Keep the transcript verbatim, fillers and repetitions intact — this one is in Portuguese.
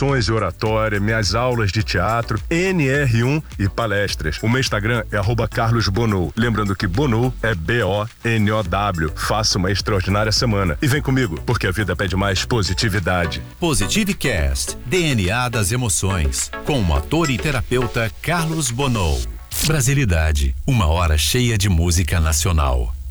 meditações e oratória, minhas aulas de teatro, N R um e palestras. O meu Instagram é arroba Carlos Bonou. Lembrando que Bonou é B O N O W. Faça uma extraordinária semana. E vem comigo, porque a vida pede mais positividade. Positivecast, D N A das emoções, com o ator e terapeuta Carlos Bonou. Brasilidade, uma hora cheia de música nacional.